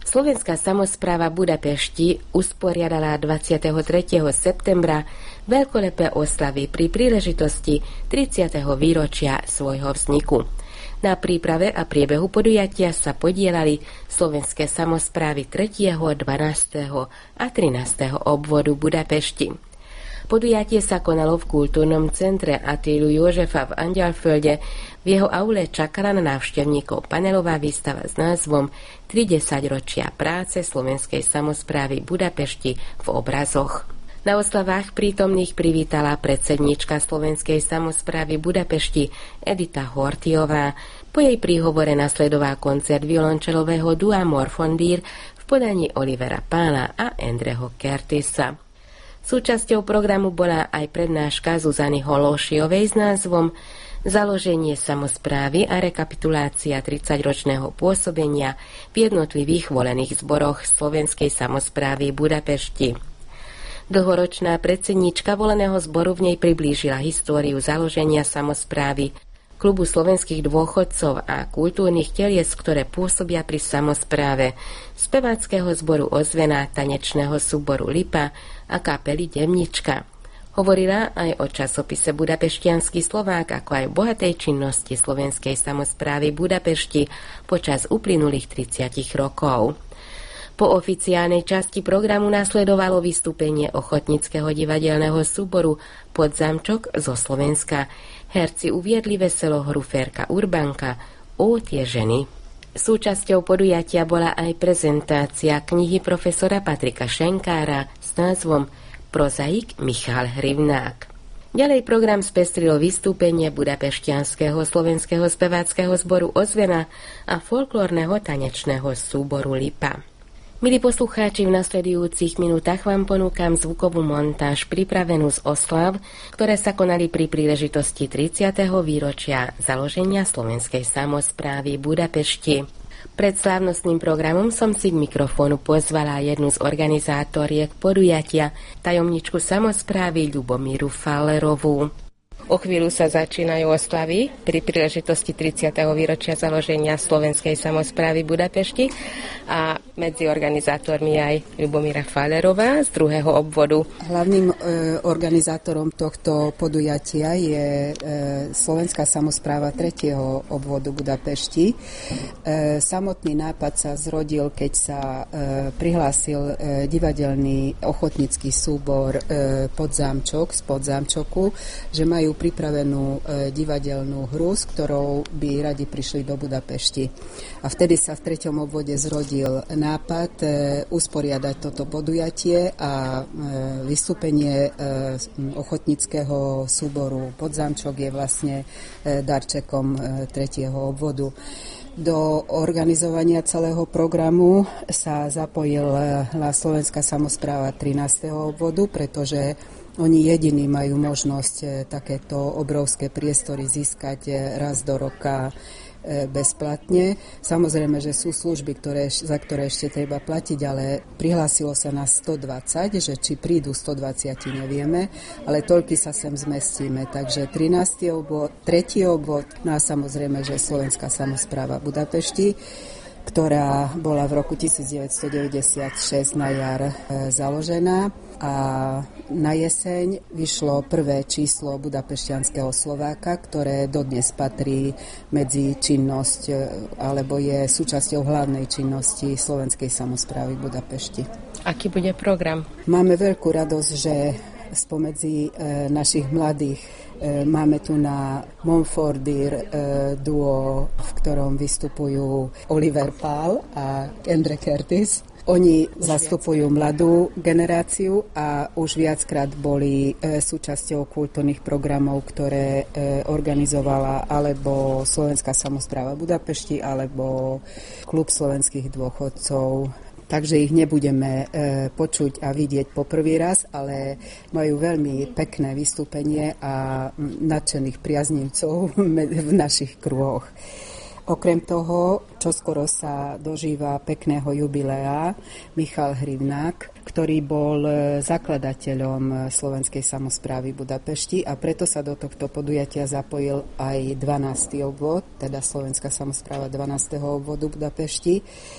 Slovenská samospráva Budapešti usporiadala 23. septembra veľkolepé oslavy pri príležitosti 30. výročia svojho vzniku. Na príprave a priebehu podujatia sa podieľali slovenské samosprávy 3., 12. a 13. obvodu Budapešti. Podujatie sa konalo v kultúrnom centre Attilu Jozefa v Angyalfölde. V jeho aule čakala na návštevníkov panelová výstava s názvom 30 ročia práce slovenskej samosprávy Budapešti v obrazoch. Na oslavách prítomných privítala predsedníčka slovenskej samosprávy Budapešti Edita Horthyová. Po jej príhovore nasledoval koncert violončelového dua Morfondír v podaní Olivera Pála a Endreho Kertisa. Súčasťou programu bola aj prednáška Zuzany Holóšiovej s názvom Založenie samosprávy a rekapitulácia 30-ročného pôsobenia v jednotlivých volených zboroch slovenskej samosprávy Budapešti. Dlhoročná predsedníčka voleného zboru v nej priblížila históriu založenia samosprávy, klubu slovenských dôchodcov a kultúrnych telies, ktoré pôsobia pri samospráve, speváckeho zboru Ozvena, tanečného súboru Lipa a kapely Demnička. Hovorila aj o časopise Budapešťanský Slovák, ako aj o bohatej činnosti slovenskej samosprávy Budapešti počas uplynulých 30 rokov. Po oficiálnej časti programu nasledovalo vystúpenie ochotníckeho divadelného súboru Podzamčok zo Slovenska. Herci uviedli veselú hru Ferka Urbanka O tie ženy. Súčasťou podujatia bola aj prezentácia knihy profesora Patrika Šenkára s názvom Prozaik Michal Hrivnák. Ďalej program spestrilo vystúpenie budapešťanského slovenského speváckeho zboru Ozvena a folklórneho tanečného súboru Lipa. Milí poslucháči, v nasledujúcich minútach vám ponúkam zvukovú montáž pripravenú z oslav, ktoré sa konali pri príležitosti 30. výročia založenia slovenskej samosprávy Budapešti. Pred slávnostným programom som si k mikrofónu pozvala jednu z organizátoriek podujatia, tajomničku samosprávy Ľubomíru Fallerovú. O chvíľu sa začínajú oslavy pri príležitosti 30. výročia založenia slovenskej samosprávy Budapešti a medzi organizátormi aj Ľubomíra Fallerová z 2. obvodu. Hlavným organizátorom tohto podujatia je Slovenská samospráva 3. obvodu Budapešti. Samotný nápad sa zrodil, keď sa prihlásil divadelný ochotnícky súbor Podzámčok z Podzámčoku, že majú pripravenú divadelnú hru, s ktorou by radi prišli do Budapešti. A vtedy sa v 3. obvode zrodil nápad usporiadať toto podujatie a vystúpenie ochotníckeho súboru Podzámčok je vlastne darčekom 3. obvodu. Do organizovania celého programu sa zapojila Slovenská samospráva 13. obvodu, pretože oni jediní majú možnosť takéto obrovské priestory získať raz do roka bezplatne. Samozrejme, že sú služby, za ktoré ešte treba platiť, ale prihlásilo sa na 120, že či prídu 120 nevieme, ale toľky sa sem zmestíme. Takže 13. obvod, 3. obvod, no a samozrejme, že Slovenská samospráva Budapešti, ktorá bola v roku 1996 na jar založená a na jeseň vyšlo prvé číslo Budapešťanského Slováka, ktoré dodnes patrí medzi činnosť alebo je súčasťou hlavnej činnosti Slovenskej samosprávy Budapešti. Aký bude program? Máme veľkú radosť, že spomedzi našich mladých máme tu na Monfordir duo, v ktorom vystupujú Oliver Pál a Endre Kertis. Oni zastupujú mladú generáciu a už viackrát boli súčasťou kultúrnych programov, ktoré organizovala alebo Slovenská samospráva Budapešti, alebo Klub slovenských dôchodcov. Takže ich nebudeme počuť a vidieť po prvý raz, ale majú veľmi pekné vystúpenie a nadšených priaznivcov v našich kruhoch. Okrem toho, čoskoro sa dožíva pekného jubilea Michal Hrivnák, ktorý bol zakladateľom Slovenskej samosprávy Budapešti a preto sa do tohto podujatia zapojil aj 12. obvod, teda Slovenská samospráva 12. obvodu Budapešti.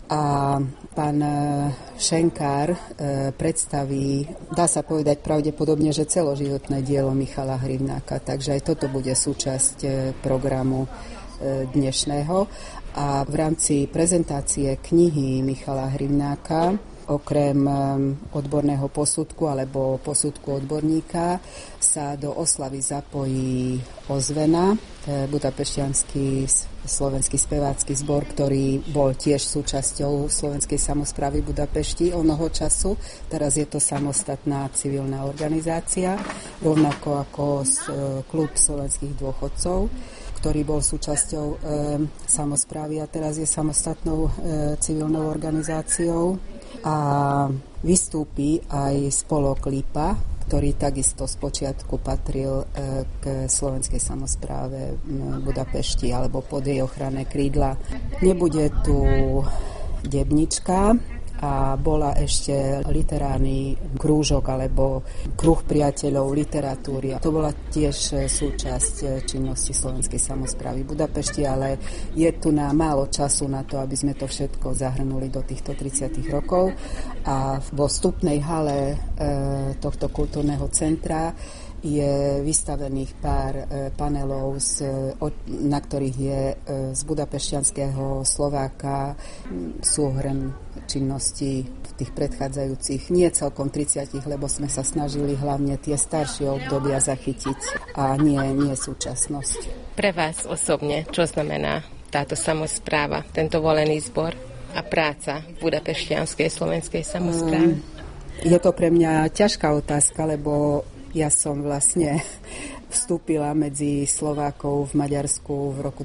a pán Šenkár predstaví, dá sa povedať pravdepodobne, že celoživotné dielo Michala Hrivnáka, takže aj toto bude súčasť programu dnešného. A v rámci prezentácie knihy Michala Hrivnáka, okrem odborného posudku alebo posudku odborníka, sa do oslavy zapojí Ozvena, budapešťanský slovenský spevácky zbor, ktorý bol tiež súčasťou Slovenskej samosprávy Budapešti onoho času. Teraz je to samostatná civilná organizácia, rovnako ako klub slovenských dôchodcov, ktorý bol súčasťou samosprávy a teraz je samostatnou civilnou organizáciou. A vystúpi aj spolok Lipa, ktorý takisto spočiatku patril k slovenskej samospráve Budapešti alebo pod jej ochranné krídla. Nebude tu Debnička a bola ešte literárny krúžok alebo kruh priateľov literatúry. To bola tiež súčasť činnosti Slovenskej samosprávy Budapešti, ale je tu na málo času na to, aby sme to všetko zahrnuli do týchto 30 rokov. A vo vstupnej hale tohto kultúrneho centra je vystavených pár panelov, na ktorých je z budapešťanského Slováka súhrn činnosti v tých predchádzajúcich, nie celkom 30, lebo sme sa snažili hlavne tie staršie obdobia zachytiť a nie súčasnosť. Pre vás osobne, čo znamená táto samospráva, tento volený zbor a práca v budapešťanskej slovenskej samospráve? Je to pre mňa ťažká otázka, lebo ja som vlastne vstúpila medzi Slovákov v Maďarsku v roku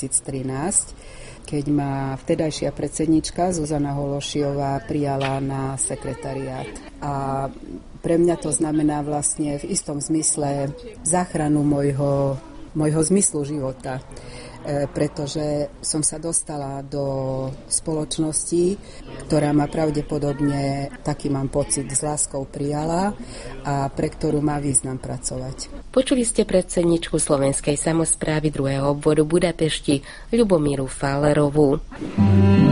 2013, keď ma vtedajšia predsednička Zuzana Hološiová prijala na sekretariát. A pre mňa to znamená vlastne v istom zmysle záchranu môjho zmyslu života, pretože som sa dostala do spoločnosti, ktorá ma pravdepodobne, taký mám pocit, s láskou prijala a pre ktorú má význam pracovať. Počuli ste predsedničku Slovenskej samosprávy 2. obvodu Budapešti Ľubomíru Fálerovú.